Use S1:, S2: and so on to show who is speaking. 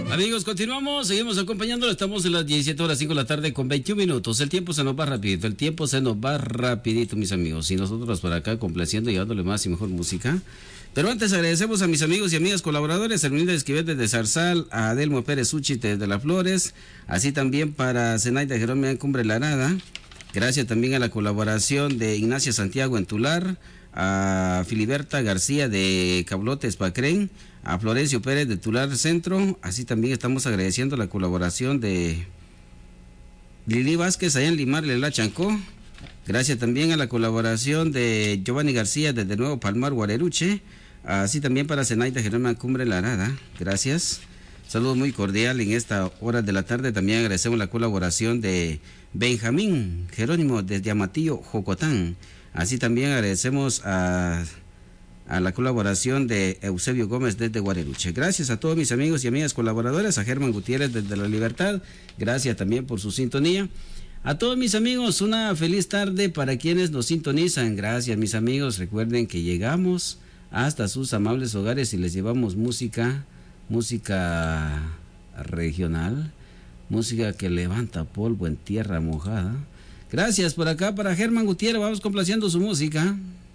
S1: Amigos, continuamos, seguimos acompañándolo. Estamos en las 17 horas 5 de la tarde con 21 minutos. El tiempo se nos va rapidito, mis amigos. Y nosotros por acá complaciendo y llevándole más y mejor música. Pero antes agradecemos a mis amigos y amigas colaboradores, a Herminda Esquivel desde Zarzal, a Adelmo Pérez Uchi desde Las Flores, así también para Zenaida Jerónimo Cumbre Larada. Gracias también a la colaboración de Ignacia Santiago en Tular, a Filiberta García de Cablotes Pacrén, a Florencio Pérez de Tular Centro. Así también estamos agradeciendo la colaboración de Lili Vázquez allá en Limar, Lela Chancó. Gracias también a la colaboración de Giovanni García desde Nuevo Palmar, Guareruche. Así también para Zenaida Jerónimo Cumbre Larada. Gracias. Saludos muy cordial en esta hora de la tarde. También agradecemos la colaboración de Benjamín Jerónimo desde Amatillo, Jocotán. Así también agradecemos a la colaboración de Eusebio Gómez desde Guareruche. Gracias a todos mis amigos y amigas colaboradores, a Germán Gutiérrez desde La Libertad. Gracias también por su sintonía. A todos mis amigos, una feliz tarde para quienes nos sintonizan. Gracias mis amigos. Recuerden que llegamos hasta sus amables hogares y les llevamos música regional, música que levanta polvo en tierra mojada. Gracias por acá para Germán Gutiérrez, vamos complaciendo su música.